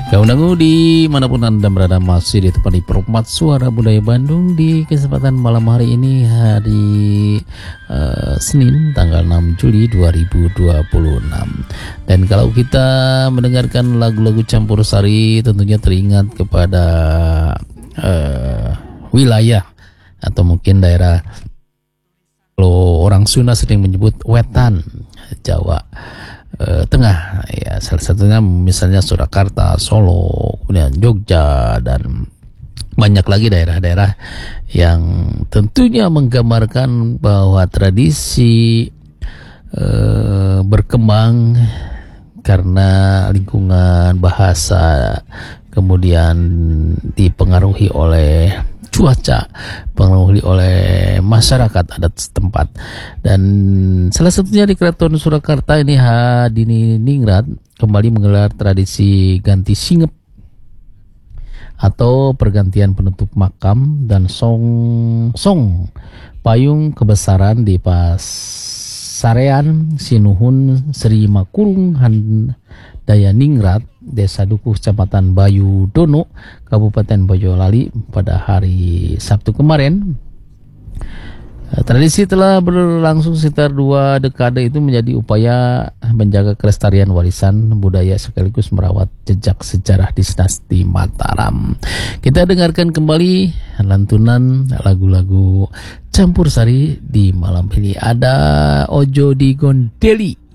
Kawan-kawan dimanapun Anda berada, masih di tempat di Perumpat Suara Budaya Bandung di kesempatan malam hari ini, hari Senin tanggal 6 Juli 2026. Dan kalau kita mendengarkan lagu-lagu campur sari, tentunya teringat kepada wilayah atau mungkin daerah, kalau orang Sunda sering menyebut wetan Jawa Tengah, ya, salah satunya misalnya Surakarta, Solo, kemudian Jogja, dan banyak lagi daerah-daerah yang tentunya menggambarkan bahwa tradisi berkembang karena lingkungan, bahasa, kemudian dipengaruhi oleh cuaca, pengaruhi oleh masyarakat adat setempat. Dan salah satunya di Keraton Surakarta ini, Hadini Ningrat kembali menggelar tradisi ganti singep atau pergantian penutup makam dan song payung kebesaran di Pasarean Sinuhun Sri Makurung Handaya Ningrat, Desa Dukuh, Kecamatan Bayu Dono, Kabupaten Boyolali pada hari Sabtu kemarin. Tradisi telah berlangsung sekitar 2 dekade, itu menjadi upaya menjaga kelestarian warisan budaya sekaligus merawat jejak sejarah di dinasti Mataram. Kita dengarkan kembali lantunan lagu-lagu campur sari di malam ini. Ada Ojo di Gondeli.